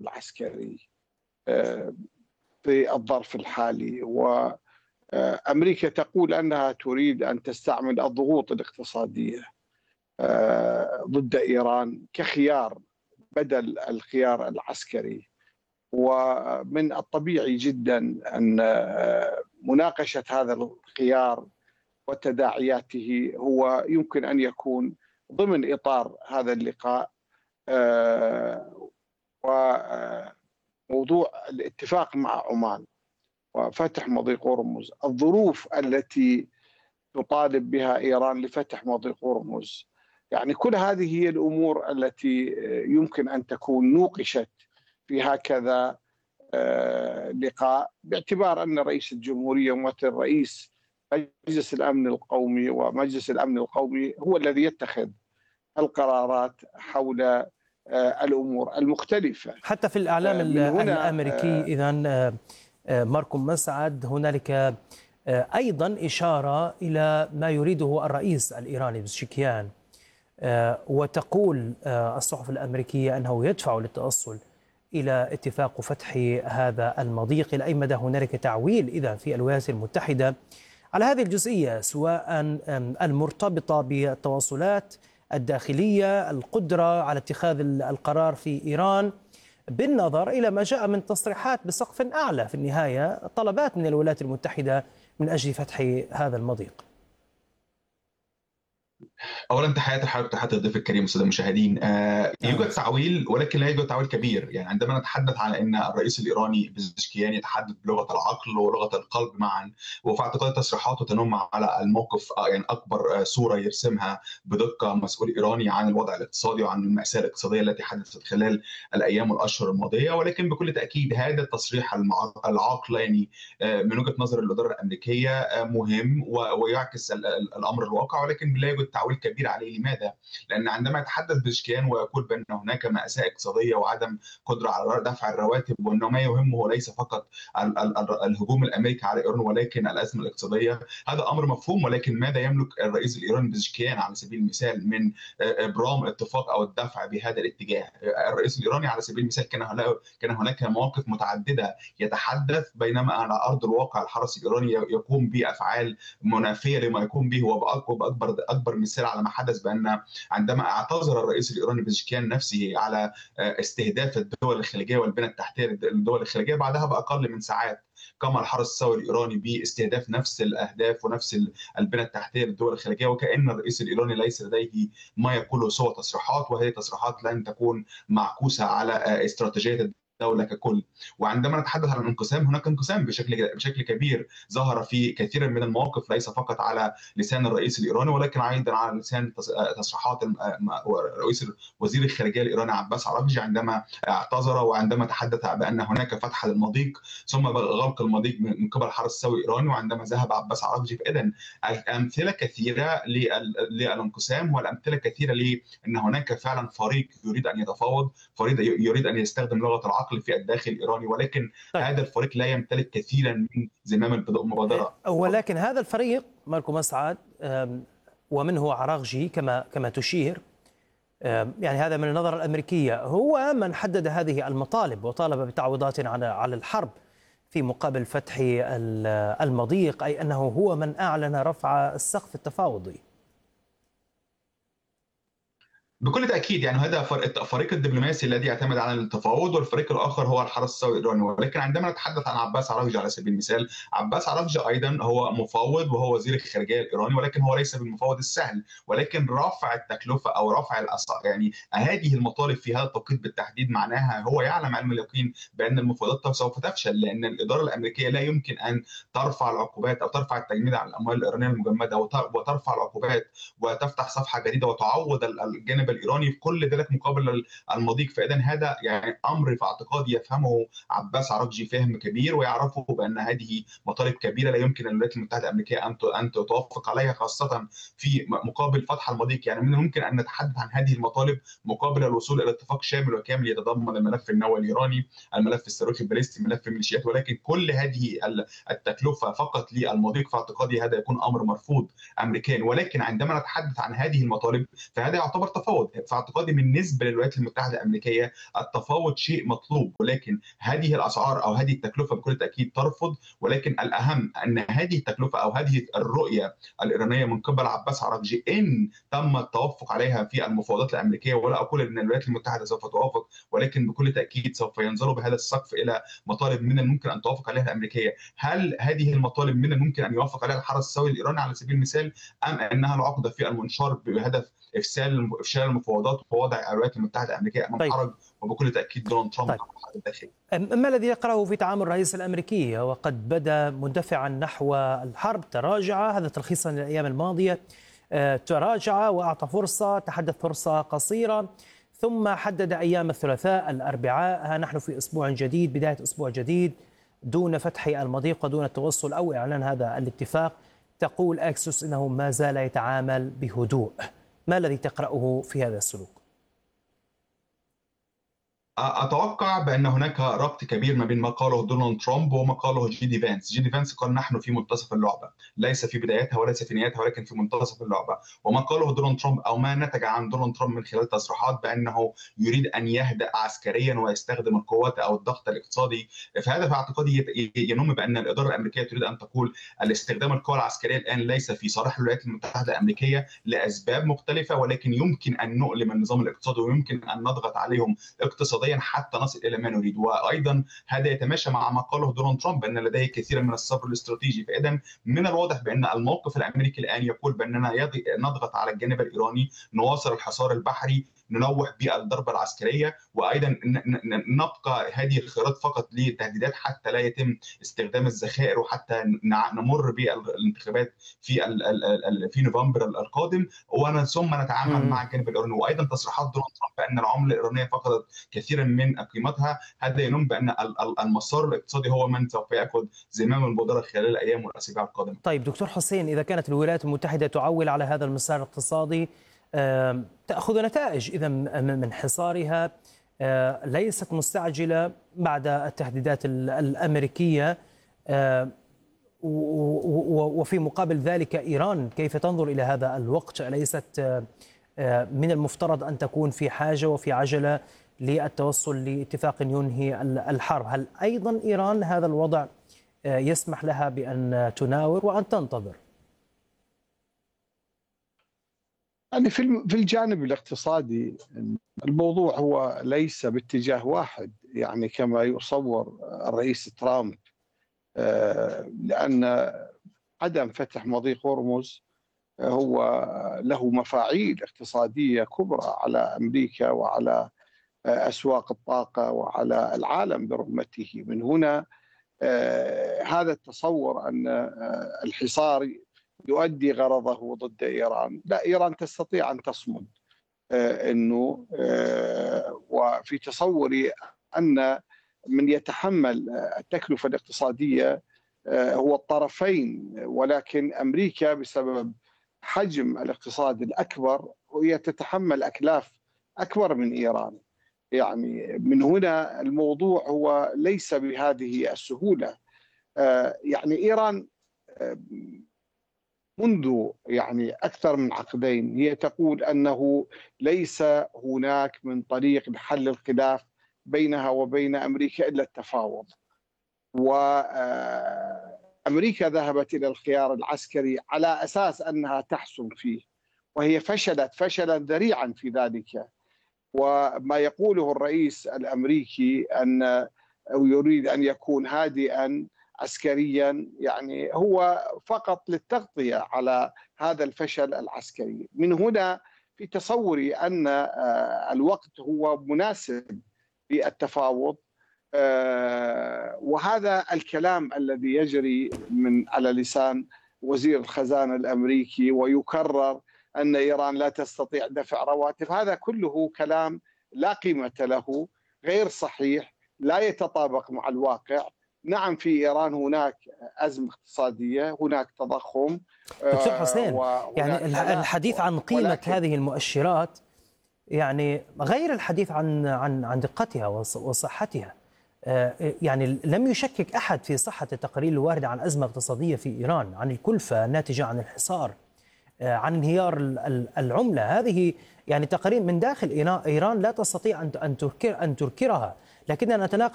العسكري في الظرف الحالي، وأمريكا تقول أنها تريد أن تستعمل الضغوط الاقتصادية ضد إيران كخيار بدل الخيار العسكري. ومن الطبيعي جدا أن مناقشة هذا الخيار وتداعياته هو يمكن أن يكون ضمن إطار هذا اللقاء، وموضوع الاتفاق مع عمان وفتح مضيق هرمز، الظروف التي تطالب بها إيران لفتح مضيق هرمز، يعني كل هذه هي الأمور التي يمكن أن تكون نوقشت في هكذا لقاء، باعتبار أن رئيس الجمهورية ممثل رئيس مجلس الأمن القومي، ومجلس الأمن القومي هو الذي يتخذ القرارات حول الأمور المختلفة. حتى في الإعلام الأمريكي إذن ماركو مسعد هنالك أيضا إشارة إلى ما يريده الرئيس الإيراني بزشكيان، وتقول الصحف الأمريكية أنه يدفع للتوصل إلى اتفاق فتح هذا المضيق. إلى أي مدى هنالك تعويل إذا في الولايات المتحدة على هذه الجزئية، سواء المرتبطة بالتواصلات الداخلية، القدرة على اتخاذ القرار في إيران، بالنظر إلى ما جاء من تصريحات بسقف أعلى في النهاية، طلبات من الولايات المتحدة من أجل فتح هذا المضيق؟ اولا تحياتي لحضرتك وتحياتي الضيف الكريم والساده المشاهدين. يوجد تعويل، ولكن لا يوجد تعويل كبير. يعني عندما نتحدث عن ان الرئيس الايراني بزشكيان يتحدث بلغه العقل ولغه القلب معا، وفي اعتقاد تصريحاته تنم على الموقف، يعني اكبر صوره يرسمها بدقه مسؤول ايراني عن الوضع الاقتصادي وعن الماساه الاقتصاديه التي حدثت خلال الايام والاشهر الماضيه. ولكن بكل تاكيد هذا التصريح العقلاني من وجهه نظر الاداره الامريكيه مهم ويعكس الامر الواقع، ولكن لا يوجد تعويل كبير عليه. لماذا؟ لأن عندما يتحدث بزشكيان ويقول بأن هناك مأساة اقتصادية وعدم قدرة على دفع الرواتب، وأنه ما يهمه ليس فقط الهجوم الأمريكي على إيران ولكن الأزمة الاقتصادية، هذا أمر مفهوم. ولكن ماذا يملك الرئيس الإيراني بزشكيان على سبيل المثال من إبرام اتفاق أو الدفع بهذا الاتجاه؟ الرئيس الإيراني على سبيل المثال كان هناك مواقف متعددة يتحدث، بينما على أرض الواقع الحرس الإيراني يقوم بأفعال منافية لما يقوم به. وبأكبر مثال على ما حدث بأن عندما اعتذر الرئيس الإيراني بزشكيان نفسه على استهداف الدول الخليجية والبنى التحتية للدول الخليجية، بعدها بأقل من ساعات قام الحرس الثوري الإيراني باستهداف نفس الأهداف ونفس البنى التحتية للدول الخليجية، وكأن الرئيس الإيراني ليس لديه ما يقوله سوى تصريحات، وهذه تصريحات لن تكون معكوسة على استراتيجية الدولة ككل. وعندما نتحدث عن الانقسام، هناك انقسام بشكل كبير ظهر في كثير من المواقف، ليس فقط على لسان الرئيس الإيراني ولكن أيضا على لسان تصريحات رئيس وزير الخارجية الإيراني عباس عراقجي عندما اعتذر وعندما تحدث بأن هناك فتح للمضيق ثم غلق المضيق من قبل الحرس الثوري الإيراني وعندما ذهب عباس عراقجي. فإذن الأمثلة كثيرة للانقسام، والأمثلة كثيرة لأن هناك فعلا فريق يريد أن يتفاوض، فريق يريد أن يستخدم لغة العقل في الداخل الإيراني، ولكن هذا الفريق لا يمتلك كثيرا من زمام المبادرة. ولكن هذا الفريق ماركو مسعد ومنه عراقجي كما تشير، يعني هذا من النظرة الأمريكية هو من حدد هذه المطالب وطالب بتعويضات على الحرب في مقابل فتح المضيق، أي أنه هو من أعلن رفع السقف التفاوضي. بكل تأكيد، يعني هذا الفريق الدبلوماسي الذي يعتمد على التفاوض، والفريق الآخر هو الحرس الثوري الإيراني. ولكن عندما نتحدث عن عباس عراقجي على سبيل المثال، عباس عراقجي أيضا هو مفاوض وهو وزير الخارجية الإيراني، ولكن هو ليس بالمفاوض السهل، ولكن رفع التكلفة أو رفع يعني هذه المطالب في هذا التوقيت بالتحديد معناها هو يعلم علم اليقين بأن المفاوضات سوف تفشل، لأن الإدارة الأمريكية لا يمكن أن ترفع العقوبات أو ترفع التجميد على الأموال الإيرانية المجمدة وترفع العقوبات وتفتح صفحة جديدة وتعوض الجانب الإيراني في كل ذلك مقابل المضيق. فإذا هذا يعني أمر في اعتقادي يفهمه عباس عراقجي فهم كبير، ويعرفه بأن هذه مطالب كبيرة لا يمكن الولايات المتحدة الأمريكية أن توافق عليها، خاصة في مقابل فتح المضيق. يعني من الممكن أن نتحدث عن هذه المطالب مقابل الوصول إلى اتفاق شامل وكامل يتضمن الملف النووي الإيراني، الملف الصاروخي الباليستي، ملف الميليشيات، ولكن كل هذه التكلفة فقط للمضيق في اعتقادي هذا يكون أمر مرفوض أمريكيا. ولكن عندما نتحدث عن هذه المطالب فهذا يعتبر تفاوض. التفاوض. في اعتقادي بالنسبه للولايات المتحده الامريكيه التفاوض شيء مطلوب، ولكن هذه الاسعار او هذه التكلفه بكل تاكيد ترفض. ولكن الاهم ان هذه التكلفه او هذه الرؤيه الايرانيه من قبل عباس عراقجي ان تم التوافق عليها في المفاوضات الامريكيه، ولا اقول ان الولايات المتحده سوف توافق، ولكن بكل تاكيد سوف ينظروا بهذا السقف الى مطالب من الممكن ان توافق عليها الامريكيه. هل هذه المطالب من الممكن ان يوافق عليها الحرس الثوري الايراني على سبيل المثال، ام انها العقده في المنشار بهدف افشال المفاوضات ووضع الولايات المتحده الامريكيه امام حرج، وبكل تاكيد دونالد ترامب الداخلي. ما الذي يقرأه في تعامل الرئيس الامريكي؟ وقد بدا مندفعا نحو الحرب، تراجع، هذا تلخيصا للايام الماضيه، تراجع واعطى فرصه، تحدث فرصه قصيره، ثم حدد ايام الثلاثاء الاربعاء. ها نحن في اسبوع جديد، بدايه اسبوع جديد دون فتح المضيق ودون التوصل او اعلان هذا الاتفاق. تقول اكسوس انه ما زال يتعامل بهدوء. ما الذي تقرأه في هذا السلوك؟ أتوقع بأن هناك ربط كبير ما بين ما قاله دونالد ترامب وما قاله جي دي فانس. جي دي فانس قال نحن في منتصف اللعبة، ليس في بدايتها وليس في نهايتها، ولكن في منتصف اللعبة. وما قاله دونالد ترامب أو ما نتج عن دونالد ترامب من خلال تصريحات بأنه يريد أن يهدأ عسكريا ويستخدم القوات أو الضغط الاقتصادي، فهذا في اعتقادي ينم بأن الإدارة الأمريكية تريد أن تقول الاستخدام القوى العسكرية الآن ليس في صالح الولايات المتحدة الأمريكية لأسباب مختلفة، ولكن يمكن أن نؤلم النظام الاقتصادي ويمكن أن نضغط عليهم اقتصاديا حتى نصل الى ما نريد. وايضا هذا يتماشى مع ما قاله دونالد ترامب ان لديه كثيرا من الصبر الاستراتيجي. فاذا من الواضح بان الموقف الامريكي الان يقول باننا نضغط على الجانب الايراني، نواصل الحصار البحري، ننوه بالضربه العسكريه، وايضا نبقى هذه الخيارات فقط للتهديدات حتى لا يتم استخدام الذخائر، وحتى نمر بالانتخابات في نوفمبر القادم، ثم نتعامل مع الجانب الايراني. وايضا تصريحات دونالد ترامب بان العمله الايرانيه فقدت كثيرا من قيمتها، هذا ينم بان المسار الاقتصادي هو من سوف ياخذ زمام المبادره خلال الايام والاسابيع القادمه. طيب دكتور حسين، اذا كانت الولايات المتحده تعول على هذا المسار الاقتصادي، تأخذ نتائج إذا من حصارها، ليست مستعجلة بعد التهديدات الأمريكية، وفي مقابل ذلك إيران كيف تنظر إلى هذا الوقت؟ ليست من المفترض أن تكون في حاجة وفي عجلة للتوصل لاتفاق ينهي الحرب؟ هل أيضا إيران هذا الوضع يسمح لها بأن تناور وأن تنتظر؟ يعني في الجانب الاقتصادي الموضوع هو ليس باتجاه واحد، يعني كما يصور الرئيس ترامب، لأن عدم فتح مضيق هرمز هو له مفاعيل اقتصادية كبرى على أمريكا وعلى أسواق الطاقة وعلى العالم برمته. من هنا هذا التصور أن الحصار يؤدي غرضه ضد إيران، لا، إيران تستطيع أن تصمد. أنه وفي تصوري أن من يتحمل التكلفة الاقتصادية هو الطرفين، ولكن أمريكا بسبب حجم الاقتصاد الأكبر وهي تتحمل أكلاف أكبر من إيران. يعني من هنا الموضوع هو ليس بهذه السهولة. يعني إيران منذ يعني أكثر من عقدين هي تقول أنه ليس هناك من طريق لحل الخلاف بينها وبين أمريكا إلا التفاوض، وأمريكا ذهبت إلى الخيار العسكري على أساس أنها تحسم فيه، وهي فشلت فشلا ذريعا في ذلك. وما يقوله الرئيس الأمريكي أن يريد أن يكون هادئا عسكريا، يعني هو فقط للتغطية على هذا الفشل العسكري. من هنا في تصوري أن الوقت هو مناسب للتفاوض، وهذا الكلام الذي يجري من على لسان وزير الخزانة الأمريكي ويكرر أن إيران لا تستطيع دفع رواتب، هذا كله كلام لا قيمة له، غير صحيح، لا يتطابق مع الواقع. نعم، في إيران هناك أزمة اقتصادية، هناك تضخم. دكتور حسين، يعني الحديث عن قيمة هذه المؤشرات يعني غير الحديث عن دقتها وصحتها. يعني لم يشكك أحد في صحة التقارير الواردة عن أزمة اقتصادية في إيران، عن الكلفة الناتجة عن الحصار. عن انهيار العملة. هذه يعني تقارير من داخل إيران لا تستطيع أن تنكرها، لكننا نتناقش